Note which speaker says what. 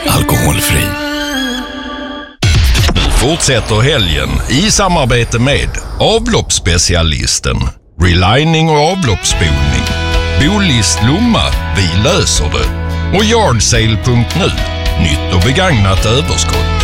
Speaker 1: alkoholfri. Nu fortsätter helgen i samarbete med avloppsspecialisten, relining och avloppsspolning, Bolist Lomma, vi löser det, och Yardsale.nu, nytt och begagnat överskott.